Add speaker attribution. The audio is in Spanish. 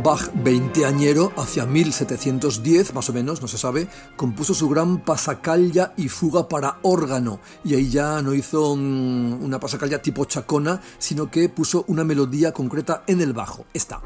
Speaker 1: Bach, veinteañero, hacia 1710 más o menos, no se sabe, compuso su gran pasacaglia y fuga para órgano, y ahí ya no hizo una pasacaglia tipo chacona, sino que puso una melodía concreta en el bajo, esta.